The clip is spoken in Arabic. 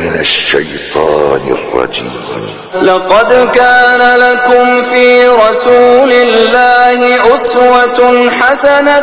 من الشيطان الرجيم. لقد كان لكم في رسول الله أسوة حسنة